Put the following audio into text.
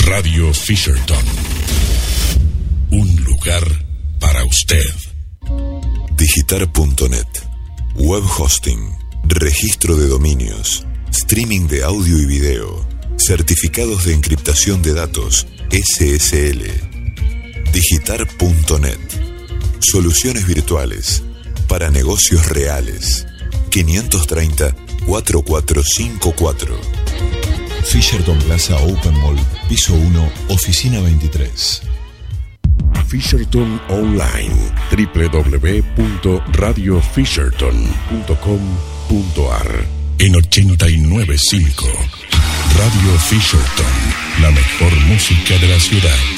Radio Fisherton. Un lugar para usted. Digitar.net. Web hosting, registro de dominios, streaming de audio y video, certificados de encriptación de datos, SSL. Digitar.net. Soluciones virtuales para negocios reales. 530-4454. Fisherton Plaza Open Mall, piso 1, oficina 23. Fisherton Online, www.radiofisherton.com.ar. En 89.5 Radio Fisherton, la mejor música de la ciudad.